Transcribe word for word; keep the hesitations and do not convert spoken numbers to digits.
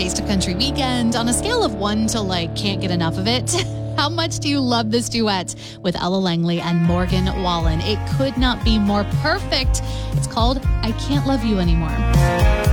Taste of Country weekend. On a scale of one to like can't get enough of it, how much do you love this duet with Ella Langley and Morgan Wallen? It could not be more perfect. It's called I Can't Love You Anymore.